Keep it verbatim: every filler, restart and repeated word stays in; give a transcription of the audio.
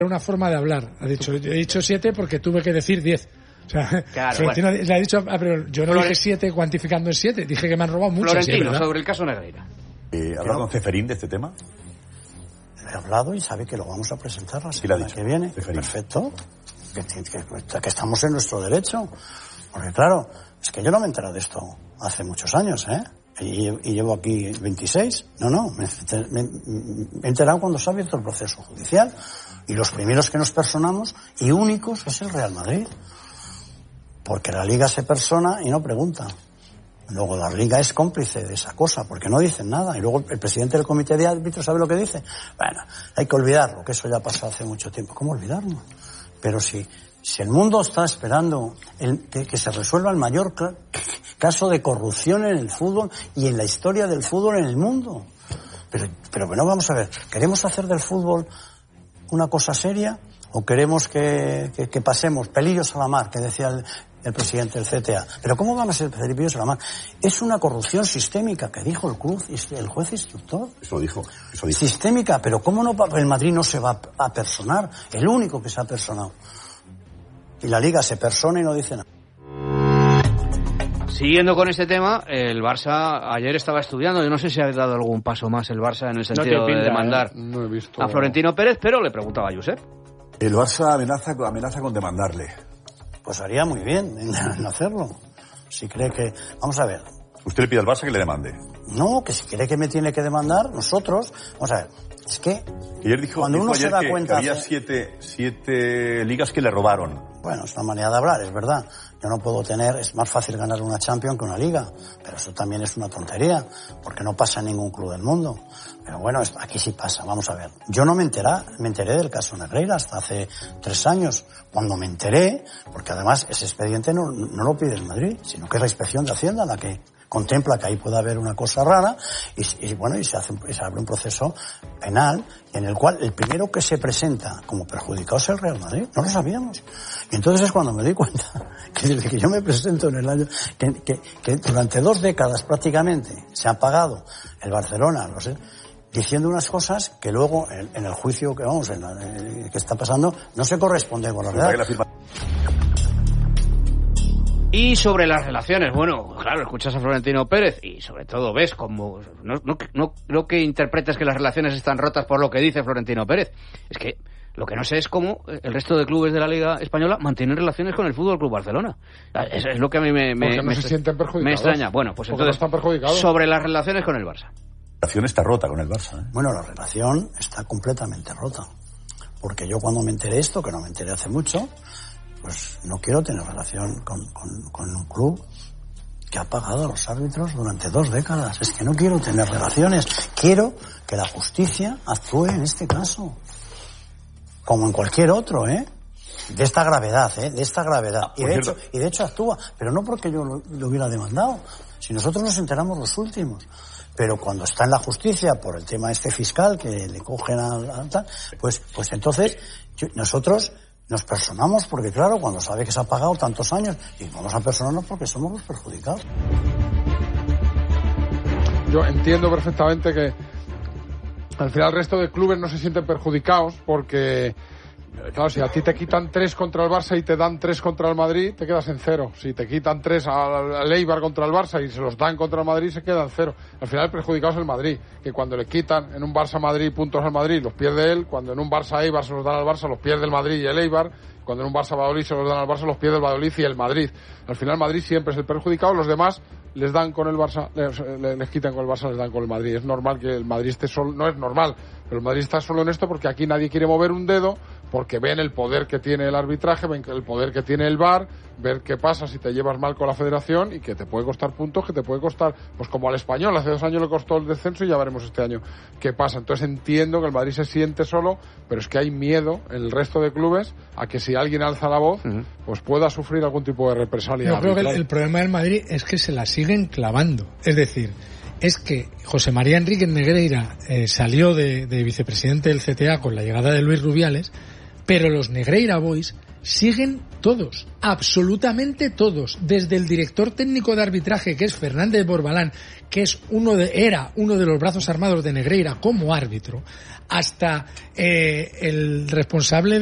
una forma de hablar. Ha dicho, he dicho siete porque tuve que decir diez. O sea, claro, Florentino bueno. le ha dicho, ah, pero yo no Flore... dije siete cuantificando en siete, dije que me han robado mucho. Florentino, sí, sobre el caso Negreira. Eh, ¿Ha hablado con Ceferín de este tema? He hablado y sabe que lo vamos a presentar la semana que viene. Ceferín. Perfecto. Que, que, que estamos en nuestro derecho. Porque claro, es que yo no me he enterado de esto hace muchos años, ¿eh? Y, y llevo aquí veintiséis. No, no, me, me, me he enterado cuando se ha abierto el proceso judicial. Y los primeros que nos personamos, y únicos, es el Real Madrid. Porque la Liga se persona y no pregunta. Luego la Liga es cómplice de esa cosa, porque no dicen nada. Y luego el presidente del comité de árbitros sabe lo que dice. Bueno, hay que olvidarlo, que eso ya pasó hace mucho tiempo. ¿Cómo olvidarlo? Pero si, si el mundo está esperando el, que, que se resuelva el mayor cl- caso de corrupción en el fútbol y en la historia del fútbol en el mundo. Pero, pero bueno, vamos a ver, ¿queremos hacer del fútbol una cosa seria o queremos que, que, que pasemos pelillos a la mar, que decía el, el presidente del C T A? Pero ¿cómo van a ser pelillos a la mar? Es una corrupción sistémica, que dijo el club, el juez instructor. Eso dijo, eso dijo. Sistémica, pero ¿cómo no? El Madrid no se va a personar, el único que se ha personado. Y la Liga se persona y no dice nada. Siguiendo con este tema, el Barça ayer estaba estudiando, yo no sé si ha dado algún paso más el Barça en el sentido no pinta, de demandar eh. no he visto... a Florentino Pérez, pero le preguntaba a Josep. El Barça amenaza, amenaza con demandarle. Pues haría muy bien en, en hacerlo. Si cree que... Vamos a ver. ¿Usted le pide al Barça que le demande? No, que si cree que me tiene que demandar, nosotros... Vamos a ver, es que... Ayer dijo, cuando dijo uno ayer se da que, cuenta... que había hace... siete, siete ligas que le robaron. Bueno, es una manera de hablar, es verdad. Yo no puedo tener... Es más fácil ganar una Champions que una Liga. Pero eso también es una tontería, porque no pasa en ningún club del mundo. Pero bueno, aquí sí pasa, vamos a ver. Yo no me enteré, me enteré del caso Negreira hasta hace tres años. Cuando me enteré, porque además ese expediente no, no lo pide el Madrid, sino que es la Inspección de Hacienda la que contempla que ahí puede haber una cosa rara y, y bueno, y se, hace, y se abre un proceso penal en el cual el primero que se presenta como perjudicado es el Real Madrid. No lo sabíamos. Y entonces es cuando me di cuenta que desde que yo me presento en el año, que, que, que durante dos décadas prácticamente se ha pagado el Barcelona, no sé, diciendo unas cosas que luego en, en el juicio que vamos, en la, eh, que está pasando, no se corresponde con la verdad. Y sobre las relaciones, bueno, claro, escuchas a Florentino Pérez y sobre todo ves como... No, no, no, no que interpretes que las relaciones están rotas por lo que dice Florentino Pérez. Es que lo que no sé es cómo el resto de clubes de la Liga Española mantienen relaciones con el Fútbol Club Barcelona. Eso es lo que a mí me, me, no me, se sienten perjudicados. Me extraña. Bueno, pues entonces, no están perjudicados. Sobre las relaciones con el Barça. La relación está rota con el Barça, ¿eh? Bueno, la relación está completamente rota. Porque yo cuando me enteré esto, que no me enteré hace mucho... pues no quiero tener relación con, con, con un club que ha pagado a los árbitros durante dos décadas. Es que no quiero tener relaciones. Quiero que la justicia actúe en este caso. Como en cualquier otro, ¿eh? De esta gravedad, ¿eh? De esta gravedad. Y de hecho, y de hecho actúa. Pero no porque yo lo, lo hubiera demandado. Si nosotros nos enteramos los últimos. Pero cuando está en la justicia por el tema este fiscal que le cogen a, a tal, pues, pues entonces yo, nosotros... nos personamos porque, claro, cuando sabe que se ha pagado tantos años, y vamos a personarnos porque somos los perjudicados. Yo entiendo perfectamente que al final el resto de clubes no se sienten perjudicados porque, claro, si a ti te quitan tres contra el Barça y te dan tres contra el Madrid, te quedas en cero. Si te quitan tres al Eibar contra el Barça y se los dan contra el Madrid, se queda en cero. Al final el perjudicado es el Madrid, que cuando le quitan en un Barça-Madrid puntos al Madrid, los pierde él. Cuando en un Barça-Eibar se los dan al Barça, los pierde el Madrid y el Eibar. Cuando en un Barça-Valladolid se los dan al Barça, los pierde el Valladolid y el Madrid. Al final el Madrid siempre es el perjudicado, los demás les dan con el Barça, les, les quitan con el Barça, les dan con el Madrid. Es normal que el Madrid esté solo, no es normal, pero el Madrid está solo en esto porque aquí nadie quiere mover un dedo, porque ven el poder que tiene el arbitraje, ven el poder que tiene el V A R, ver qué pasa si te llevas mal con la federación y que te puede costar puntos, que te puede costar, pues como al Español, hace dos años le costó el descenso y ya veremos este año qué pasa. Entonces entiendo que el Madrid se siente solo, pero es que hay miedo en el resto de clubes a que si alguien alza la voz, uh-huh. pues pueda sufrir algún tipo de represalia. Yo creo que el, el problema del Madrid es que se la siguen clavando. Es decir, es que José María Enríquez Negreira eh, salió de, de vicepresidente del C T A con la llegada de Luis Rubiales, pero los Negreira Boys siguen todos, absolutamente todos, desde el director técnico de arbitraje, que es Fernández Borbalán, que es uno de, era uno de los brazos armados de Negreira como árbitro, hasta eh, el responsable